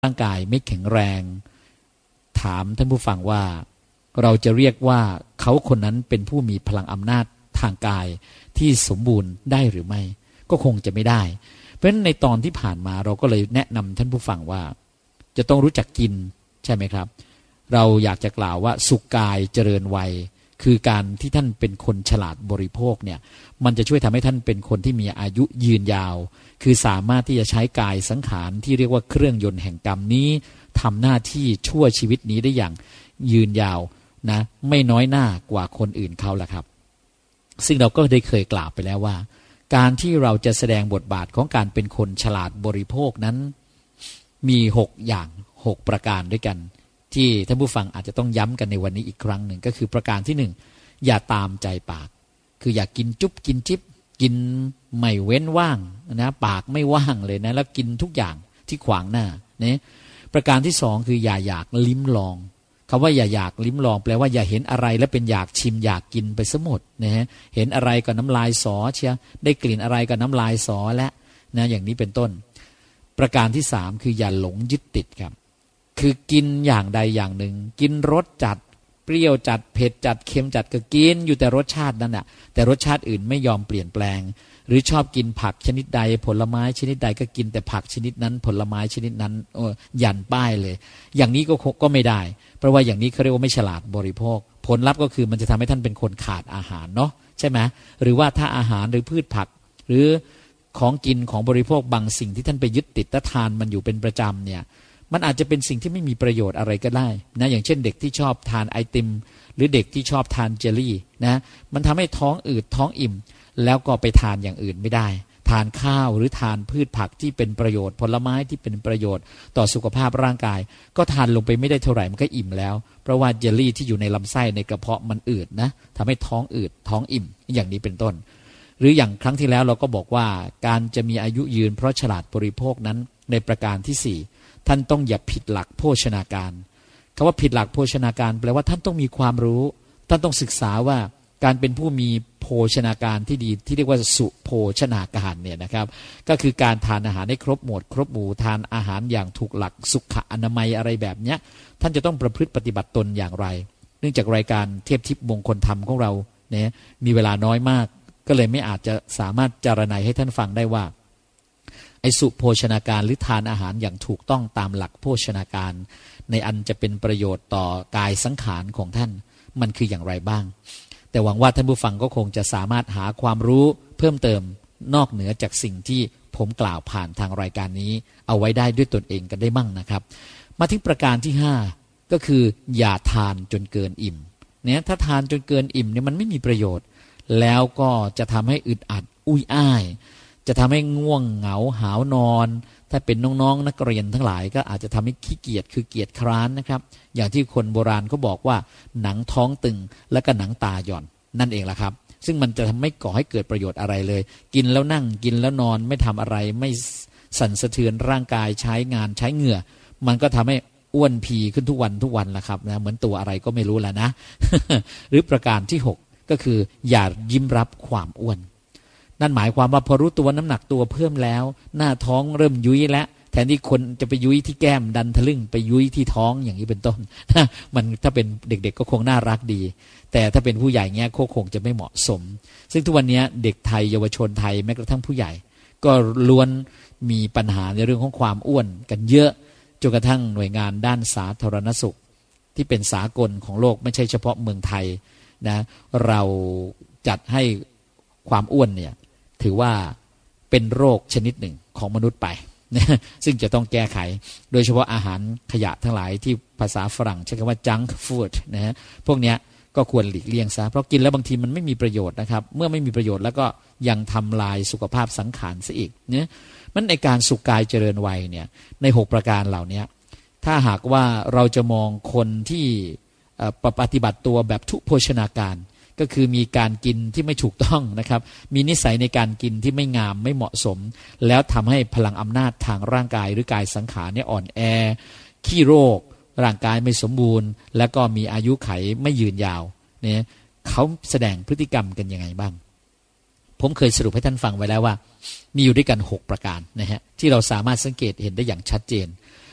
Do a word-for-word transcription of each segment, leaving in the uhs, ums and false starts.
ร่างกายไม่แข็งแรงถามท่านผู้ฟังว่าเราจะเรียกว่าเขาคนนั้นเป็นผู้มีพลังอำนาจทางกายที่สมบูรณ์ได้หรือไม่ก็คงจะไม่ได้เพราะฉะนั้นในตอนที่ผ่านมาเราก็เลยแนะนำท่านผู้ฟังว่าจะต้องรู้จักกินใช่ไหมครับเราอยากจะกล่าวว่าสุขกายเจริญวัยคือการที่ท่านเป็นคนฉลาดบริโภคเนี่ยมันจะช่วยทำให้ท่านเป็นคนที่มีอายุยืนยาวคือสามารถที่จะใช้กายสังขารที่เรียกว่าเครื่องยนต์แห่งกรรมนี้ทำหน้าที่ชั่วชีวิตนี้ได้อย่างยืนยาวนะไม่น้อยหน้ากว่าคนอื่นเขาละครับซึ่งเราก็ได้เคยกล่าวไปแล้วว่าการที่เราจะแสดงบทบาทของการเป็นคนฉลาดบริโภคนั้นมีหกอย่างหกประการด้วยกันที่ท่านผู้ฟังอาจจะต้องย้ำกันในวันนี้อีกครั้งหนึ่งก็คือประการที่หนึ่งอย่าตามใจปากคืออย่ากินจุ๊บกินจิ๊บกินไม่เว้นว่างนะปากไม่ว่างเลยนะแล้วกินทุกอย่างที่ขวางหน้าเนี่ยประการที่สองคืออย่าอยากลิ้มลองคำว่าอย่าอยากลิ้มลองแปลว่าอย่าเห็นอะไรแล้วเป็นอยากชิมอยากกินไปซะหมดนะฮะเห็นอะไรก็น้ำลายสอเชียได้กลิ่นอะไรก็น้ำลายสอและนะอย่างนี้เป็นต้นประการที่สามคืออย่าหลงยึดติดครับคือกินอย่างใดอย่างหนึ่งกินรสจัดเปรี้ยวจัดเผ็ดจัดเค็มจัดก็กินอยู่แต่รสชาตินั้นน่ะแต่รสชาติอื่นไม่ยอมเปลี่ยนแปลงหรือชอบกินผักชนิดใดผลไม้ชนิดใดก็กินแต่ผักชนิดนั้นผลไม้ชนิดนั้นโอ้ยันป้ายเลยอย่างนี้ก็ก็ไม่ได้เพราะว่าอย่างนี้เขาเรียกว่าไม่ฉลาดบริโภคผลลัพธ์ก็คือมันจะทำให้ท่านเป็นคนขาดอาหารเนาะใช่ไหมหรือว่าถ้าอาหารหรือพืชผักหรือของกินของบริโภคบางสิ่งที่ท่านไปยึดติดและทานมันอยู่เป็นประจำเนี่ยมันอาจจะเป็นสิ่งที่ไม่มีประโยชน์อะไรก็ได้นะอย่างเช่นเด็กที่ชอบทานไอติมหรือเด็กที่ชอบทานเจลลี่นะมันทำให้ท้องอืดท้องอิ่มแล้วก็ไปทานอย่างอื่นไม่ได้ทานข้าวหรือทานพืชผักที่เป็นประโยชน์ผลไม้ที่เป็นประโยชน์ต่อสุขภาพร่างกายก็ทานลงไปไม่ได้เท่าไหร่มันก็อิ่มแล้วเพราะว่าเจลลี่ที่อยู่ในลำไส้ในกระเพาะมันอืดนะทำให้ท้องอืดท้องอิ่มอย่างนี้เป็นต้นหรืออย่างครั้งที่แล้วเราก็บอกว่าการจะมีอายุยืนเพราะฉลาดบริโภคนั้นในประการที่สี่ท่านต้องอย่าผิดหลักโภชนาการคำว่าผิดหลักโภชนาการแปลว่าท่านต้องมีความรู้ท่านต้องศึกษาว่าการเป็นผู้มีโภชนาการที่ดีที่เรียกว่าสุโภชนาการเนี่ยนะครับก็คือการทานอาหารให้ครบหมดครบหมู่ทานอาหารอย่างถูกหลักสุขอนามัยอะไรแบบเนี้ยท่านจะต้องประพฤติปฏิบัติตนอย่างไรเนื่องจากรายการเทพทิพย์มงคลธรรมของเราเนี่ยมีเวลาน้อยมากก็เลยไม่อาจจะสามารถจารณัยให้ท่านฟังได้ว่าไอสุโภชนาการหรือทานอาหารอย่างถูกต้องตามหลักโภชนาการในอันจะเป็นประโยชน์ต่อกายสังขารของท่านมันคืออย่างไรบ้างแต่หวังว่าท่านผู้ฟังก็คงจะสามารถหาความรู้เพิ่มเติมนอกเหนือจากสิ่งที่ผมกล่าวผ่านทางรายการนี้เอาไว้ได้ด้วยตนเองกันได้มั่งนะครับมาถึงประการที่ห้าก็คืออย่าทานจนเกินอิ่มเนี่ยถ้าทานจนเกินอิ่มเนี่ยมันไม่มีประโยชน์แล้วก็จะทำให้อึดอัดอุ้ยอ้ายจะทำให้ง่วงเหงาหาวนอนถ้าเป็นน้องๆนักเรียนทั้งหลายก็อาจจะทำให้ขี้เกียจคือเกียจคร้านนะครับอย่างที่คนโบราณเขาบอกว่าหนังท้องตึงและก็หนังตาหย่อนนั่นเองล่ะครับซึ่งมันจะทำไม่ก่อให้เกิดประโยชน์อะไรเลยกินแล้วนั่งกินแล้วนอนไม่ทำอะไรไม่สั่นสะเทือนร่างกายใช้งานใช้เหงื่อมันก็ทำให้อ้วนพีขึ้นทุกวันทุกวันล่ะครับนะเหมือนตัวอะไรก็ไม่รู้แล้วนะ หรือประการที่หกก็คืออย่ายิ้มรับความอ้วนนั่นหมายความว่าพอรู้ตัวน้ำหนักตัวเพิ่มแล้วหน้าท้องเริ่มยุ้ยแล้วแทนที่คนจะไปยุ้ยที่แก้มดันทะลึ่งไปยุ้ยที่ท้องอย่างนี้เป็นต้น มันถ้าเป็นเด็กๆ ก็คงน่ารักดีแต่ถ้าเป็นผู้ใหญ่เงี้ยก็คงจะไม่เหมาะสมซึ่งทุกวันนี้เด็กไทยเยาวชนไทยแม้กระทั่งผู้ใหญ่ก็ล้วนมีปัญหาในเรื่องของความอ้วนกันเยอะจนกระทั่งหน่วยงานด้านสาธารณสุขที่เป็นสากลของโลกไม่ใช่เฉพาะเมืองไทยนะเราจัดให้ความอ้วนเนี่ยถือว่าเป็นโรคชนิดหนึ่งของมนุษย์ไปซึ่งจะต้องแก้ไขโดยเฉพาะอาหารขยะทั้งหลายที่ภาษาฝรั่งใช้คำว่า junk food นะฮะพวกเนี้ยก็ควรหลีกเลี่ยงซะเพราะกินแล้วบางทีมันไม่มีประโยชน์นะครับเมื่อไม่มีประโยชน์แล้วก็ยังทำลายสุขภาพสังขารซะอีกเนี่ยมันในการสุขกายเจริญวัยเนี่ยในหกประการเหล่านี้ถ้าหากว่าเราจะมองคนที่ปฏิบัติตัวแบบทุพโภชนาการก็คือมีการกินที่ไม่ถูกต้องนะครับมีนิสัยในการกินที่ไม่งามไม่เหมาะสมแล้วทำให้พลังอำนาจทางร่างกายหรือกายสังขารเนี่ยอ่อนแอขี้โรคร่างกายไม่สมบูรณ์แล้วก็มีอายุไขไม่ยืนยาวเนี่ยเขาแสดงพฤติกรรมกันยังไงบ้างผมเคยสรุปให้ท่านฟังไว้แล้วว่ามีอยู่ด้วยกันหกประการนะฮะที่เราสามารถสังเกตเห็นได้อย่างชัดเจน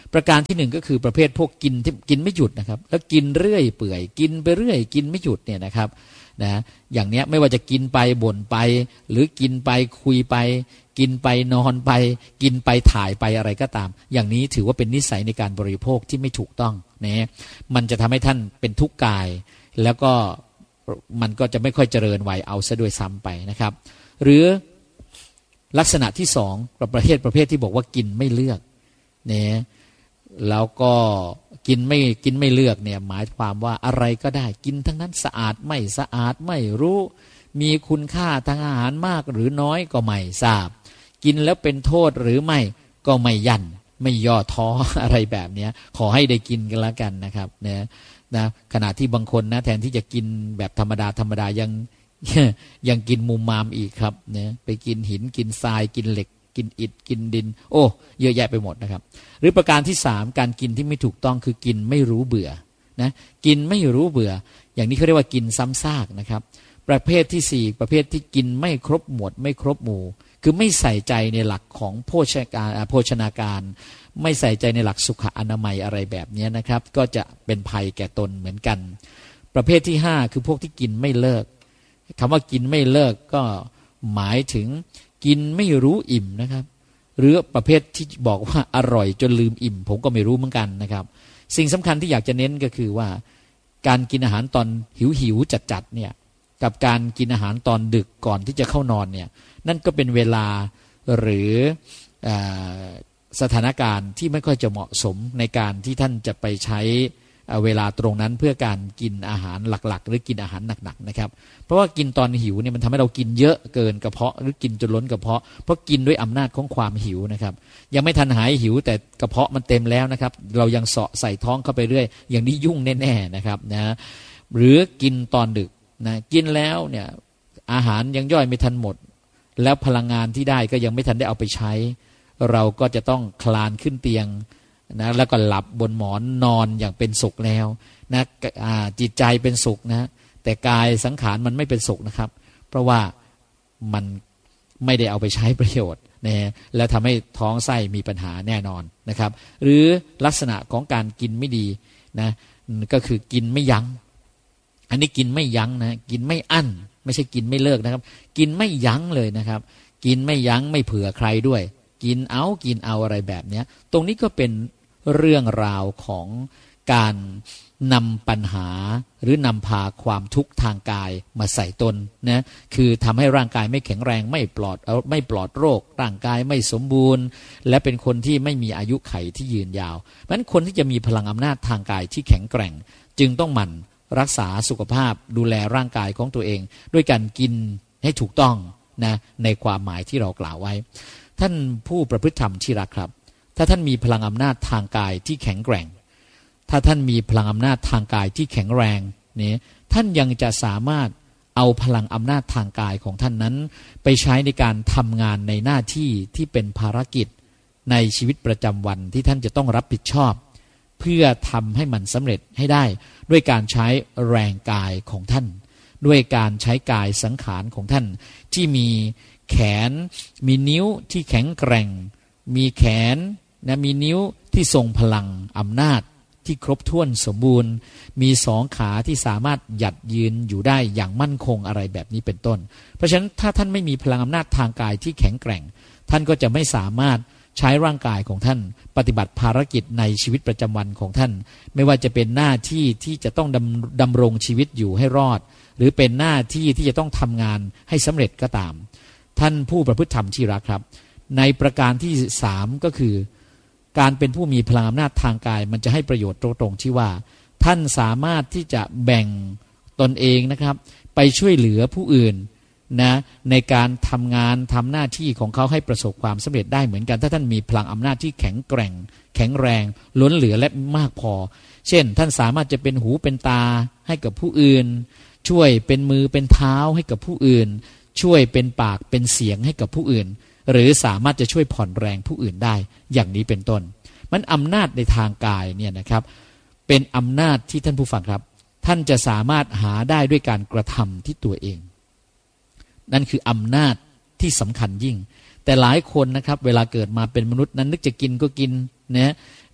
ประการที่หนึ่งก็คือประเภทพวกกินที่กินไม่หยุดนะครับแล้วกินเรื่อยเปื่อยกินไปเรื่อยกินไม่หยุดเนี่ยนะครับนะอย่างเนี้ยไม่ว่าจะกินไปบ่นไปหรือกินไปคุยไปกินไปนอนไปกินไปถ่ายไปอะไรก็ตามอย่างนี้ถือว่าเป็นนิสัยในการบริโภคที่ไม่ถูกต้องนะมันจะทำให้ท่านเป็นทุกข์กายแล้วก็มันก็จะไม่ค่อยเจริญวัยเอาซะด้วยซ้ำไปนะครับหรือลักษณะที่สองประเภทประเภทที่บอกว่ากินไม่เลือกเนี่ยแล้วก็กินไม่กินไม่เลือกเนี่ยหมายความว่าอะไรก็ได้กินทั้งนั้นสะอาดไม่สะอาดไม่รู้มีคุณค่าทางอาหารมากหรือน้อยก็ไม่ทราบกินแล้วเป็นโทษหรือไม่ก็ไม่ยันไม่ย่อท้ออะไรแบบนี้ขอให้ได้กินกันแล้วกันนะครับเนี่ยนะขณะที่บางคนนะแทนที่จะกินแบบธรรมดาธรรมดายังยังกินมุมมามอีกครับเนี่ยไปกินหินกินทรายกินเหล็กกินอิฐกินดินโอ้เยอะแยะไปหมดนะครับหรือประการที่สามการกินที่ไม่ถูกต้องคือกินไม่รู้เบื่อนะกินไม่รู้เบื่ออย่างนี้เขาเรียกว่ากินซ้ำซากนะครับประเภทที่สี่ประเภทที่กินไม่ครบหมวดไม่ครบหมู่คือไม่ใส่ใจในหลักของโภชนาการโภชนาการไม่ใส่ใจในหลักสุขอนามัยอะไรแบบนี้นะครับก็จะเป็นภัยแก่ตนเหมือนกันประเภทที่ห้าคือพวกที่กินไม่เลิกคำว่ากินไม่เลิกก็หมายถึงกินไม่รู้อิ่มนะครับหรือประเภทที่บอกว่าอร่อยจนลืมอิ่มผมก็ไม่รู้เหมือนกันนะครับสิ่งสำคัญที่อยากจะเน้นก็คือว่าการกินอาหารตอนหิวหิวจัดจัดเนี่ยกับการกินอาหารตอนดึกก่อนที่จะเข้านอนเนี่ยนั่นก็เป็นเวลาหรือสถานการณ์ที่ไม่ค่อยจะเหมาะสมในการที่ท่านจะไปใช้เวลาตรงนั้นเพื่อการกินอาหารหลักๆหรือกินอาหารหนักๆนะครับเพราะว่ากินตอนหิวเนี่ยมันทำให้เรากินเยอะเกินกระเพาะหรือกินจนล้นกระเพาะเพราะกินด้วยอำนาจของความหิวนะครับยังไม่ทันหายหิวแต่กระเพาะมันเต็มแล้วนะครับเรายังเสาะใส่ท้องเข้าไปเรื่อยอย่างนี้ยุ่งแน่ๆนะครับนะหรือกินตอนดึกนะกินแล้วเนี่ยอาหารยังย่อยไม่ทันหมดแล้วพลังงานที่ได้ก็ยังไม่ทันได้เอาไปใช้เราก็จะต้องคลานขึ้นเตียงนะแล้วก็หลับบนหมอนนอนอย่างเป็นสุขแล้วนะจิตใจเป็นสุขนะแต่กายสังขารมันไม่เป็นสุขนะครับเพราะว่ามันไม่ได้เอาไปใช้ประโยชน์นะแล้วทำให้ท้องไส้มีปัญหาแน่นอนนะครับหรือลักษณะของการกินไม่ดีนะก็คือกินไม่ยั้งอันนี้กินไม่ยั้งนะกินไม่อั้นไม่ใช่กินไม่เลิกนะครับกินไม่ยั้งเลยนะครับกินไม่ยั้งไม่เผื่อใครด้วยกินเอากินเอาอะไรแบบนี้ตรงนี้ก็เป็นเรื่องราวของการนำปัญหาหรือนำพาความทุกข์ทางกายมาใส่ตนนะคือทำให้ร่างกายไม่แข็งแรงไม่ปลอดไม่ปลอดโรคร่างกายไม่สมบูรณ์และเป็นคนที่ไม่มีอายุไขที่ยืนยาวเพราะฉะนั้นคนที่จะมีพลังอำนาจทางกายที่แข็งแกร่งจึงต้องหมั่นรักษาสุขภาพดูแลร่างกายของตัวเองด้วยการกินให้ถูกต้องนะในความหมายที่เรากล่าวไว้ท่านผู้ประพฤติธรรมที่รักครับถ้าท่านมีพลังอำนาจทางกายที่แข็งแกร่งถ้าท่านมีพลังอำนาจทางกายที่แข็งแรงนี่ท่านยังจะสามารถเอาพลังอำนาจทางกายของท่านนั้นไปใช้ในการทำงานในหน้าที่ที่เป็นภารกิจในชีวิตประจำวันที่ท่านจะต้องรับผิดชอบเพื่อทำให้มันสำเร็จให้ได้ด้วยการใช้แรงกายของท่านด้วยการใช้กายสังขารของท่านที่มีแขนมีนิ้วที่แข็งแกร่งมีแขนนะมีนิ้วที่ทรงพลังอำนาจที่ครบถ้วนสมบูรณ์มีสองขาที่สามารถหยัดยืนอยู่ได้อย่างมั่นคงอะไรแบบนี้เป็นต้นเพราะฉะนั้นถ้าท่านไม่มีพลังอำนาจทางกายที่แข็งแกร่งท่านก็จะไม่สามารถใช้ร่างกายของท่านปฏิบัติภารกิจในชีวิตประจำวันของท่านไม่ว่าจะเป็นหน้าที่ที่จะต้องดำดำรงชีวิตอยู่ให้รอดหรือเป็นหน้าที่ที่จะต้องทำงานให้สำเร็จก็ตามท่านผู้ประพฤติธรรมที่รักครับในประการที่สามก็คือการเป็นผู้มีพลังอำนาจทางกายมันจะให้ประโยชน์ตรงๆที่ว่าท่านสามารถที่จะแบ่งตนเองนะครับไปช่วยเหลือผู้อื่นนะในการทำงานทำหน้าที่ของเขาให้ประสบความสำเร็จได้เหมือนกันถ้าท่านมีพลังอำนาจที่แข็งแกร่งแข็งแรงล้นเหลือและมากพอเช่นท่านสามารถจะเป็นหูเป็นตาให้กับผู้อื่นช่วยเป็นมือเป็นเท้าให้กับผู้อื่นช่วยเป็นปากเป็นเสียงให้กับผู้อื่นหรือสามารถจะช่วยผ่อนแรงผู้อื่นได้อย่างนี้เป็นต้นมันอำนาจในทางกายเนี่ยนะครับเป็นอำนาจที่ท่านผู้ฟังครับท่านจะสามารถหาได้ด้วยการกระทำที่ตัวเองนั่นคืออำนาจที่สำคัญยิ่งแต่หลายคนนะครับเวลาเกิดมาเป็นมนุษย์นั้นนึกจะกินก็กินนะ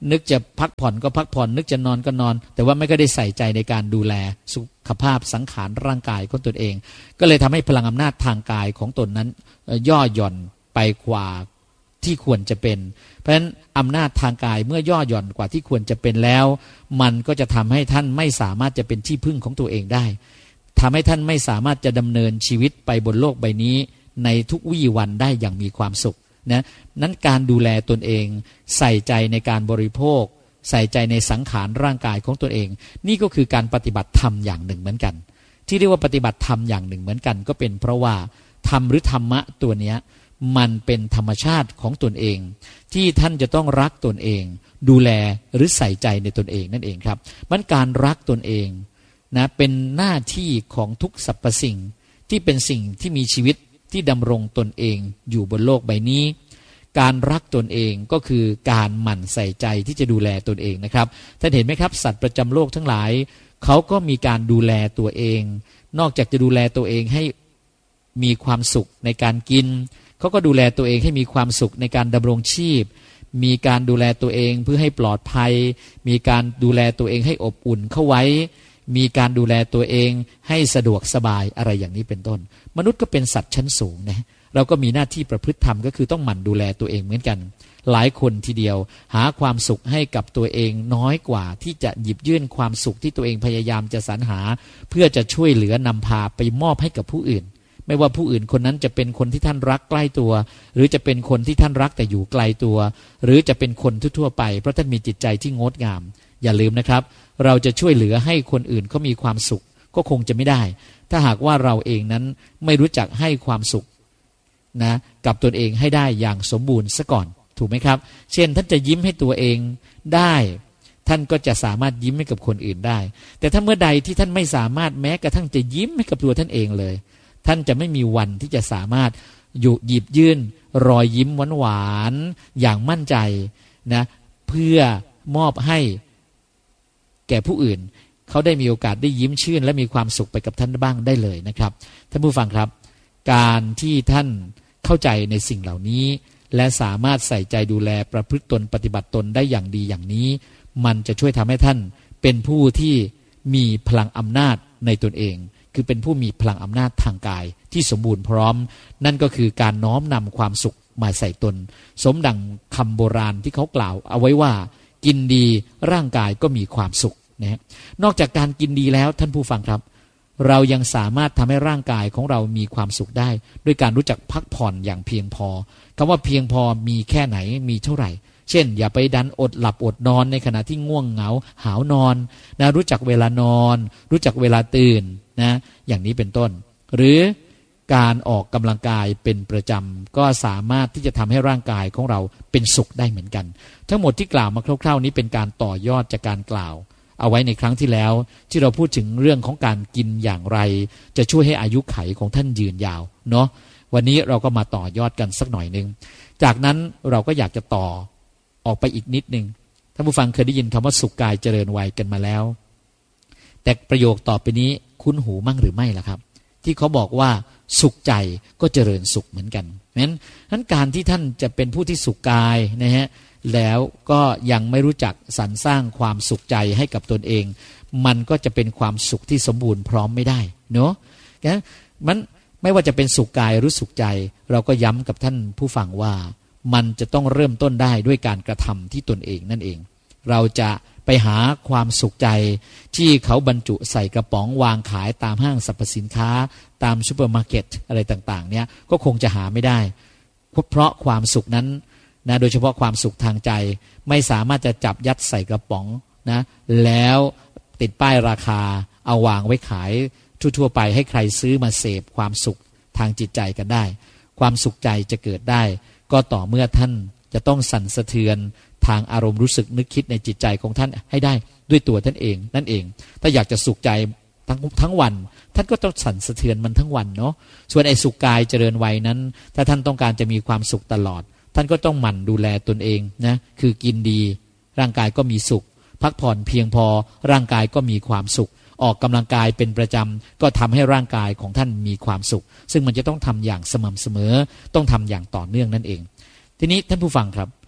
นึกจะพักผ่อนก็พักผ่อนนึกจะนอนก็นอนแต่ว่าไม่ก็ได้ใส่ใจในการดูแลสุขภาพสังขารร่างกายของตนเองก็เลยทำให้พลังอำนาจทางกายของตนนั้นย่อหย่อนไปกว่าที่ควรจะเป็นเพราะฉะนั้นอำนาจทางกายเมื่อย่อหย่อนกว่าที่ควรจะเป็นแล้วมันก็จะทำให้ท่านไม่สามารถจะเป็นที่พึ่งของตัวเองได้ทำให้ท่านไม่สามารถจะดำเนินชีวิตไปบนโลกใบนี้ในทุกวี่วันได้อย่างมีความสุขนะนั้นการดูแลตนเองใส่ใจในการบริโภคใส่ใจในสังขารร่างกายของตนเองนี่ก็คือการปฏิบัติธรรมอย่างหนึ่งเหมือนกันที่เรียกว่าปฏิบัติธรรมอย่างหนึ่งเหมือนกันก็เป็นเพราะว่าธรรมหรือธรรมะตัวเนี้ยมันเป็นธรรมชาติของตนเองที่ท่านจะต้องรักตนเองดูแลหรือใส่ใจในตนเองนั่นเองครับมันการรักตนเองนะเป็นหน้าที่ของทุกสรรพสิ่งที่เป็นสิ่งที่มีชีวิตที่ดำรงตนเองอยู่บนโลกใบนี้การรักตนเองก็คือการหมั่นใส่ใจที่จะดูแลตนเองนะครับท่านเห็นไหมครับสัตว์ประจำโลกทั้งหลายเขาก็มีการดูแลตัวเองนอกจากจะดูแลตัวเองให้มีความสุขในการกินเขาก็ดูแลตัวเองให้มีความสุขในการดำรงชีพมีการดูแลตัวเองเพื่อให้ปลอดภัยมีการดูแลตัวเองให้อบอุ่นเข้าไว้มีการดูแลตัวเองให้สะดวกสบายอะไรอย่างนี้เป็นต้นมนุษย์ก็เป็นสัตว์ชั้นสูงนะเราก็มีหน้าที่ประพฤติธรรมก็คือต้องหมั่นดูแลตัวเองเหมือนกันหลายคนทีเดียวหาความสุขให้กับตัวเองน้อยกว่าที่จะหยิบยื่นความสุขที่ตัวเองพยายามจะสรรหาเพื่อจะช่วยเหลือนำพาไปมอบให้กับผู้อื่นไม่ว่าผู้อื่นคนนั้นจะเป็นคนที่ท่านรักใกล้ตัวหรือจะเป็นคนที่ท่านรักแต่อยู่ไกลตัวหรือจะเป็นคนทั่วๆไปเพราะท่านมีจิตใจที่งดงามอย่าลืมนะครับเราจะช่วยเหลือให้คนอื่นเขามีความสุขก็คงจะไม่ได้ถ้าหากว่าเราเองนั้นไม่รู้จักให้ความสุขนะกับตนเองให้ได้อย่างสมบูรณ์ซะก่อนถูกไหมครับเช่นท่านจะยิ้มให้ตัวเองได้ท่านก็จะสามารถยิ้มให้กับคนอื่นได้แต่ถ้าเมื่อใดที่ท่านไม่สามารถแม้กระทั่งจะยิ้มให้กับตัวท่านเองเลยท่านจะไม่มีวันที่จะสามารถอยู่หยิบยื่นรอยยิ้มหวานๆอย่างมั่นใจนะเพื่อมอบให้แก่ผู้อื่นเขาได้มีโอกาสได้ยิ้มชื่นและมีความสุขไปกับท่านบ้างได้เลยนะครับท่านผู้ฟังครับการที่ท่านเข้าใจในสิ่งเหล่านี้และสามารถใส่ใจดูแลประพฤติตนปฏิบัติตนได้อย่างดีอย่างนี้มันจะช่วยทำให้ท่านเป็นผู้ที่มีพลังอำนาจในตนเองคือเป็นผู้มีพลังอำนาจทางกายที่สมบูรณ์พร้อมนั่นก็คือการน้อมนำความสุขมาใส่ตนสมดังคำโบราณที่เขากล่าวเอาไว้ว่ากินดีร่างกายก็มีความสุขนะนอกจากการกินดีแล้วท่านผู้ฟังครับเรายังสามารถทำให้ร่างกายของเรามีความสุขได้ด้วยการรู้จักพักผ่อนอย่างเพียงพอคำว่าเพียงพอมีแค่ไหนมีเท่าไหร่เช่นอย่าไปดันอดหลับอดนอนในขณะที่ง่วงเหงาหาวนอนนะรู้จักเวลานอนรู้จักเวลาตื่นนะอย่างนี้เป็นต้นหรือการออกกำลังกายเป็นประจำก็สามารถที่จะทำให้ร่างกายของเราเป็นสุขได้เหมือนกันทั้งหมดที่กล่าวมาคร่าวๆนี้เป็นการต่อยอดจากการกล่าวเอาไว้ในครั้งที่แล้วที่เราพูดถึงเรื่องของการกินอย่างไรจะช่วยให้อายุไขของท่านยืนยาวเนาะวันนี้เราก็มาต่อยอดกันสักหน่อยนึงจากนั้นเราก็อยากจะต่อออกไปอีกนิดนึงท่านผู้ฟังเคยได้ยินคำว่าสุขกายเจริญวัยกันมาแล้วแต่ประโยคต่อไปนี้คุ้นหูมั่งหรือไม่ล่ะครับที่เขาบอกว่าสุขใจก็เจริญสุขเหมือนกันนั้นนั้นการที่ท่านจะเป็นผู้ที่สุขกายนะฮะแล้วก็ยังไม่รู้จักสรรสร้างความสุขใจให้กับตนเองมันก็จะเป็นความสุขที่สมบูรณ์พร้อมไม่ได้เนาะนะมันไม่ว่าจะเป็นสุขกายหรือสุขใจเราก็ย้ำกับท่านผู้ฟังว่ามันจะต้องเริ่มต้นได้ด้วยการกระทำที่ตนเองนั่นเองเราจะไปหาความสุขใจที่เขาบรรจุใส่กระป๋องวางขายตามห้างสรรพสินค้าตามซูเปอร์มาร์เก็ตอะไรต่างๆเนี่ยก็คงจะหาไม่ได้เพราะความสุขนั้นนะโดยเฉพาะความสุขทางใจไม่สามารถจะจับยัดใส่กระป๋องนะแล้วติดป้ายราคาเอาวางไว้ขายทั่วๆไปให้ใครซื้อมาเสพความสุขทางจิตใจกันได้ความสุขใจจะเกิดได้ก็ต่อเมื่อท่านจะต้องสั่นสะเทือนทางอารมณ์รู้สึกนึกคิดในจิตใจของท่านให้ได้ด้วยตัวท่านเองนั่นเองถ้าอยากจะสุขใจทั้งทั้งวันท่านก็ต้องสั่นสะเทือนมันทั้งวันเนาะส่วนไอ้สุขกายเจริญวัยนั้นถ้าท่านต้องการจะมีความสุขตลอดท่านก็ต้องหมั่นดูแลตนเองนะคือกินดีร่างกายก็มีสุขพักผ่อนเพียงพอร่างกายก็มีความสุขออกกำลังกายเป็นประจำก็ทำให้ร่างกายของท่านมีความสุขซึ่งมันจะต้องทำอย่างสม่ำเสมอต้องทำอย่างต่อเนื่องนั่นเองทีนี้ท่านผู้ฟังครับ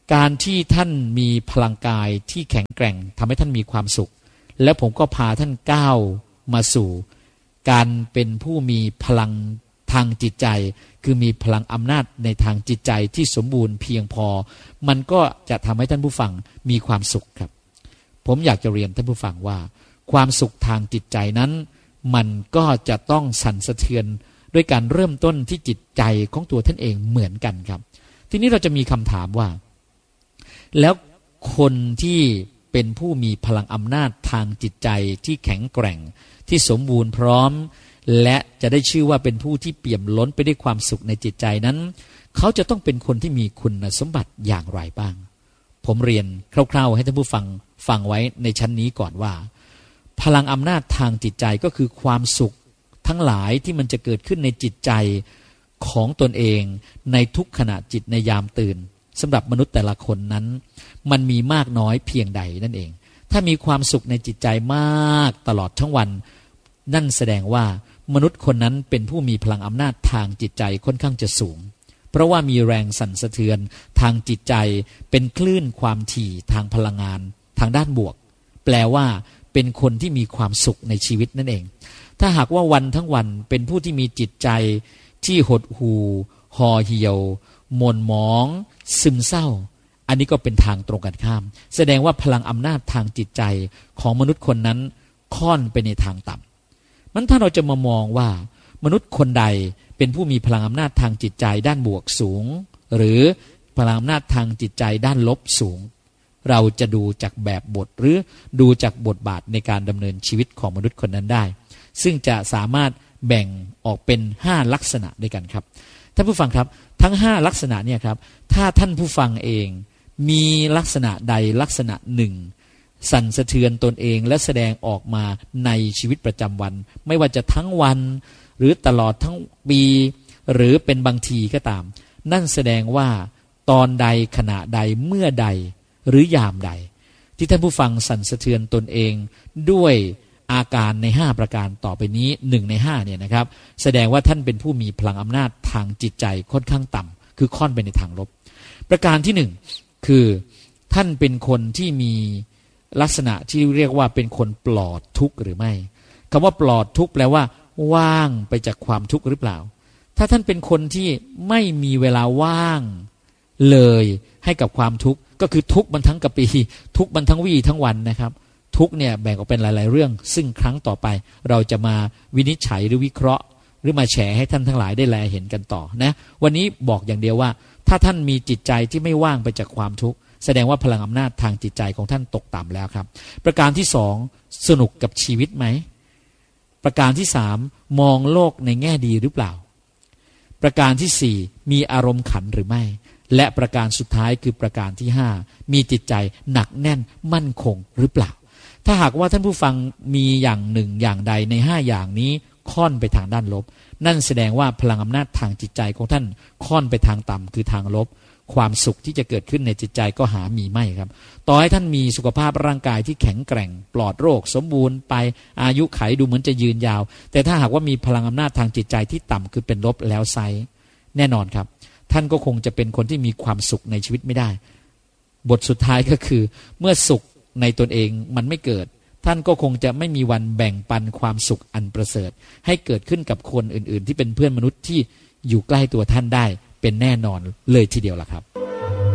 การที่ท่านมีพลังกายที่แข็งแกร่งทำให้ท่านมีความสุขแล้วผมก็พาท่านก้าวมาสู่การเป็นผู้มีพลังทางจิตใจคือมีพลังอำนาจในทางจิตใจที่สมบูรณ์เพียงพอมันก็จะทำให้ท่านผู้ฟังมีความสุขครับผมอยากจะเรียนท่านผู้ฟังว่าความสุขทางจิตใจนั้นมันก็จะต้องสั่นสะเทือนด้วยการเริ่มต้นที่จิตใจของตัวท่านเองเหมือนกันครับทีนี้เราจะมีคำถามว่าแล้วคนที่เป็นผู้มีพลังอำนาจทางจิตใจที่แข็งแกร่งที่สมบูรณ์พร้อมและจะได้ชื่อว่าเป็นผู้ที่เปี่ยมล้นไปด้วยความสุขในจิตใจนั้นเขาจะต้องเป็นคนที่มีคุณสมบัติอย่างไรบ้างผมเรียนคร่าวๆให้ท่านผู้ฟังฟังไว้ในชั้นนี้ก่อนว่าพลังอำนาจทางจิตใจก็คือความสุขทั้งหลายที่มันจะเกิดขึ้นในจิตใจของตนเองในทุกขณะจิตในยามตื่นสำหรับมนุษย์แต่ละคนนั้นมันมีมากน้อยเพียงใดนั่นเองถ้ามีความสุขในจิตใจมากตลอดทั้งวันนั่นแสดงว่ามนุษย์คนนั้นเป็นผู้มีพลังอำนาจทางจิตใจค่อนข้างจะสูงเพราะว่ามีแรงสั่นสะเทือนทางจิตใจเป็นคลื่นความถี่ทางพลังงานทางด้านบวกแปลว่าเป็นคนที่มีความสุขในชีวิตนั่นเองถ้าหากว่าวันทั้งวันเป็นผู้ที่มีจิตใจที่หดหู่ห่อเหี่ยวหม่นหมองซึมเศร้าอันนี้ก็เป็นทางตรงกันข้ามแสดงว่าพลังอำนาจทางจิตใจของมนุษย์คนนั้นค่อนไปในทางต่ำมันถ้าเราจะมามองว่ามนุษย์คนใดเป็นผู้มีพลังอำนาจทางจิตใจด้านบวกสูงหรือพลังอำนาจทางจิตใจด้านลบสูงเราจะดูจากแบบบทหรือดูจากบทบาทในการดำเนินชีวิตของมนุษย์คนนั้นได้ซึ่งจะสามารถแบ่งออกเป็นห้าลักษณะด้วยกันครับท่านผู้ฟังครับทั้งห้าลักษณะเนี่ยครับถ้าท่านผู้ฟังเองมีลักษณะใดลักษณะหนึ่งสั่นสะเทือนตนเองและแสดงออกมาในชีวิตประจำวันไม่ว่าจะทั้งวันหรือตลอดทั้งปีหรือเป็นบางทีก็ตามนั่นแสดงว่าตอนใดขณะใดเมื่อใดหรือยามใดที่ท่านผู้ฟังสั่นสะเทือนตนเองด้วยอาการในห้าประการต่อไปนี้หนึ่งในห้าเนี่ยนะครับแสดงว่าท่านเป็นผู้มีพลังอำนาจทางจิตใจค่อนข้างต่ำคือค่อนไปในทางลบประการที่หนึ่งคือท่านเป็นคนที่มีลักษณะที่เรียกว่าเป็นคนปลอดทุกข์หรือไม่คำว่าปลอดทุกข์แปลว่าว่างไปจากความทุกข์หรือเปล่าถ้าท่านเป็นคนที่ไม่มีเวลาว่างเลยให้กับความทุกข์ก็คือทุกข์มันทั้งกะปีทุกข์มันทั้งวี่ทั้งวันนะครับทุกข์เนี่ยแบ่งออกเป็นหลายๆเรื่องซึ่งครั้งต่อไปเราจะมาวินิจฉัยหรือวิเคราะห์หรือมาแชร์ให้ท่านทั้งหลายได้แลเห็นกันต่อนะวันนี้บอกอย่างเดียวว่าถ้าท่านมีจิตใจที่ไม่ว่างไปจากความทุกข์แสดงว่าพลังอำนาจทางจิตใจของท่านตกต่ำแล้วครับประการที่สองสนุกกับชีวิตไหมประการที่สามมองโลกในแง่ดีหรือเปล่าประการที่สี่มีอารมณ์ขันหรือไม่และประการสุดท้ายคือประการที่ห้ามีจิตใจหนักแน่นมั่นคงหรือเปล่าถ้าหากว่าท่านผู้ฟังมีอย่างหนึ่งอย่างใดในห้าอย่างนี้ค่อนไปทางด้านลบนั่นแสดงว่าพลังอำนาจทางจิตใจของท่านค่อนไปทางต่ำคือทางลบความสุขที่จะเกิดขึ้นในจิตใจก็หามีไม่ครับต่อให้ท่านมีสุขภาพร่างกายที่แข็งแกร่งปลอดโรคสมบูรณ์ไปอายุไขดูเหมือนจะยืนยาวแต่ถ้าหากว่ามีพลังอำนาจทางจิตใจที่ต่ำคือเป็นลบแล้วไซแน่นอนครับท่านก็คงจะเป็นคนที่มีความสุขในชีวิตไม่ได้บทสุดท้ายก็คือเมื่อสุขในตนเองมันไม่เกิดท่านก็คงจะไม่มีวันแบ่งปันความสุขอันประเสริฐให้เกิดขึ้นกับคนอื่นๆที่เป็นเพื่อนมนุษย์ที่อยู่ใกล้ตัวท่านได้เป็นแน่นอนเลยทีเดียวล่ะครับ